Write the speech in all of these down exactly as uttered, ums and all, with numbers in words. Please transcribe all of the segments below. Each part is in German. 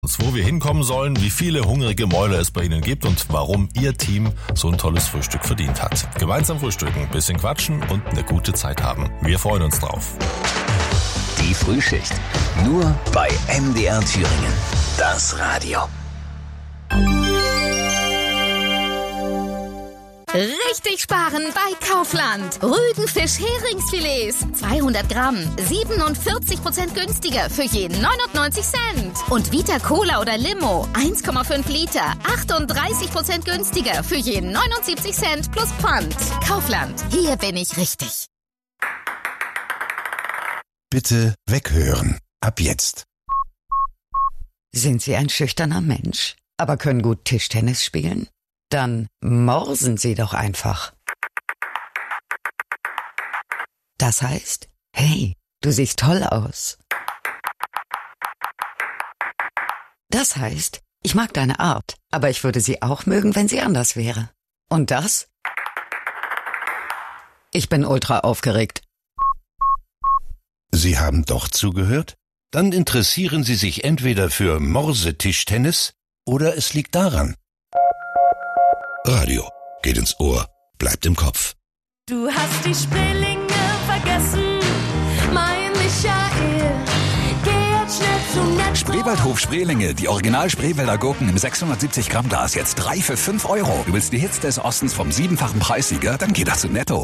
Wo wir hinkommen sollen, wie viele hungrige Mäuler es bei Ihnen gibt und warum Ihr Team so ein tolles Frühstück verdient hat. Gemeinsam frühstücken, bisschen quatschen und eine gute Zeit haben. Wir freuen uns drauf. Die Frühschicht. Nur bei M D R Thüringen. Das Radio. Richtig sparen bei Kaufland. Rügenfisch Heringsfilets. zweihundert Gramm. siebenundvierzig Prozent günstiger für je neunundneunzig Cent. Und Vita Cola oder Limo. eins Komma fünf Liter. achtunddreißig Prozent günstiger für je neunundsiebzig Cent plus Pfand. Kaufland. Hier bin ich richtig. Bitte weghören. Ab jetzt. Sind Sie ein schüchterner Mensch, aber können gut Tischtennis spielen? Dann morsen Sie doch einfach. Das heißt, hey, du siehst toll aus. Das heißt, ich mag deine Art, aber ich würde sie auch mögen, wenn sie anders wäre. Und das? Ich bin ultra aufgeregt. Sie haben doch zugehört? Dann interessieren Sie sich entweder für Morsetischtennis oder es liegt daran. Radio geht ins Ohr, bleibt im Kopf. Du hast die Spreelinge vergessen, mein Michael. Geh jetzt schnell zum Netto. Spreewaldhof Spreelinge, die Original Spreewälder Gurken im sechshundertsiebzig Gramm Glas, jetzt drei für fünf Euro. Du willst die Hits des Ostens vom siebenfachen Preissieger? Dann geh doch zu Netto.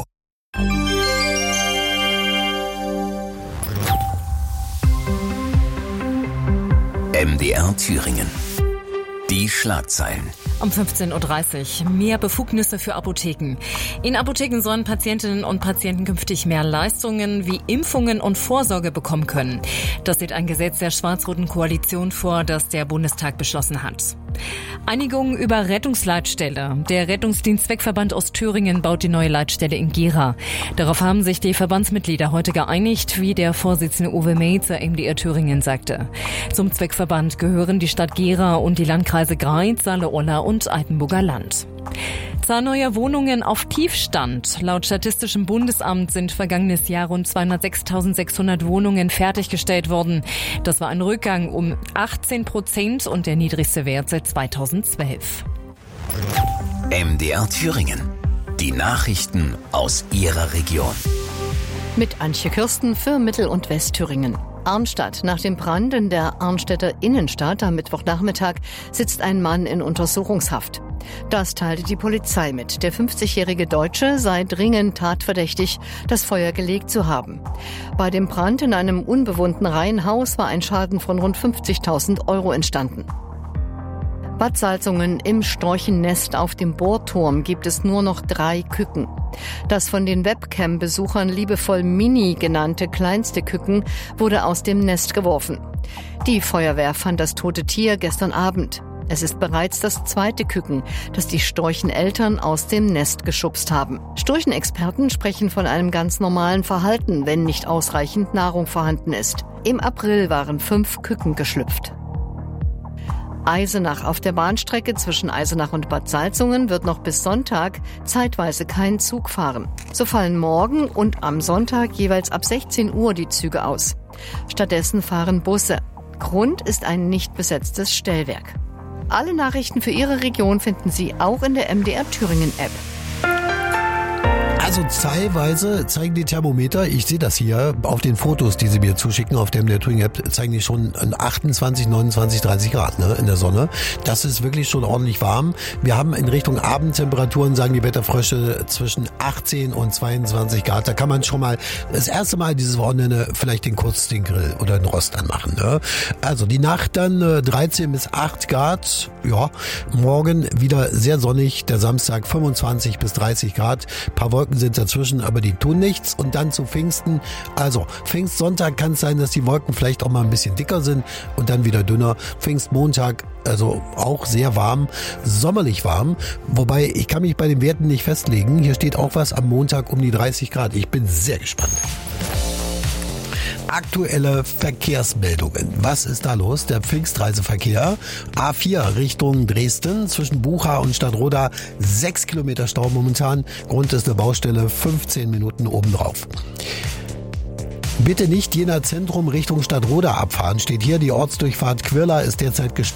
M D R Thüringen. Die Schlagzeilen. Um fünfzehn Uhr dreißig. Mehr Befugnisse für Apotheken. In Apotheken sollen Patientinnen und Patienten künftig mehr Leistungen wie Impfungen und Vorsorge bekommen können. Das sieht ein Gesetz der schwarz-roten Koalition vor, das der Bundestag beschlossen hat. Einigung über Rettungsleitstelle. Der Rettungsdienstzweckverband Ostthüringen baut die neue Leitstelle in Gera. Darauf haben sich die Verbandsmitglieder heute geeinigt, wie der Vorsitzende Uwe Meizer M D R Thüringen sagte. Zum Zweckverband gehören die Stadt Gera und die Landkreise Greiz, Saale-Olla und Altenburger Land. Zahl neuer Wohnungen auf Tiefstand. Laut Statistischem Bundesamt sind vergangenes Jahr rund zweihundertsechstausendsechshundert Wohnungen fertiggestellt worden. Das war ein Rückgang um achtzehn Prozent und der niedrigste Wert seit zweitausendzwölf. M D R Thüringen. Die Nachrichten aus Ihrer Region. Mit Antje Kirsten für Mittel- und Westthüringen. Arnstadt. Nach dem Brand in der Arnstädter Innenstadt am Mittwochnachmittag sitzt ein Mann in Untersuchungshaft. Das teilte die Polizei mit. Der fünfzigjährige Deutsche sei dringend tatverdächtig, das Feuer gelegt zu haben. Bei dem Brand in einem unbewohnten Reihenhaus war ein Schaden von rund fünfzigtausend Euro entstanden. Bad Salzungen. Im Storchennest auf dem Bohrturm gibt es nur noch drei Küken. Das von den Webcam-Besuchern liebevoll Mini genannte kleinste Küken wurde aus dem Nest geworfen. Die Feuerwehr fand das tote Tier gestern Abend. Es ist bereits das zweite Küken, das die Storcheneltern aus dem Nest geschubst haben. Storchenexperten sprechen von einem ganz normalen Verhalten, wenn nicht ausreichend Nahrung vorhanden ist. Im April waren fünf Küken geschlüpft. Eisenach. Auf der Bahnstrecke zwischen Eisenach und Bad Salzungen wird noch bis Sonntag zeitweise kein Zug fahren. So fallen morgen und am Sonntag jeweils ab sechzehn Uhr die Züge aus. Stattdessen fahren Busse. Grund ist ein nicht besetztes Stellwerk. Alle Nachrichten für Ihre Region finden Sie auch in der M D R Thüringen App. Also teilweise zeigen die Thermometer, ich sehe das hier auf den Fotos, die sie mir zuschicken auf der M D R Thüringen App, zeigen die schon achtundzwanzig, neunundzwanzig, dreißig Grad, ne, in der Sonne. Das ist wirklich schon ordentlich warm. Wir haben in Richtung Abendtemperaturen, sagen die Wetterfrösche, zwischen achtzehn und zweiundzwanzig Grad. Da kann man schon mal das erste Mal dieses Wochenende vielleicht den kurz den Grill oder den Rost anmachen. Ne? Also die Nacht dann äh, dreizehn bis acht Grad. Ja, morgen wieder sehr sonnig. Der Samstag fünfundzwanzig bis dreißig Grad. Ein paar Wolken sind dazwischen, aber die tun nichts. Und dann zu Pfingsten, also Pfingstsonntag kann es sein, dass die Wolken vielleicht auch mal ein bisschen dicker sind und dann wieder dünner. Pfingstmontag, also auch sehr warm, sommerlich warm. Wobei, ich kann mich bei den Werten nicht festlegen. Hier steht auch was am Montag um die dreißig Grad. Ich bin sehr gespannt. Aktuelle Verkehrsmeldungen. Was ist da los? Der Pfingstreiseverkehr. A vier Richtung Dresden zwischen Bucha und Stadtroda. Sechs Kilometer Stau momentan. Grund ist eine Baustelle. fünfzehn Minuten obendrauf. Bitte nicht Jena Zentrum Richtung Stadtroda abfahren. Steht hier, die Ortsdurchfahrt Quirla ist derzeit gesperrt.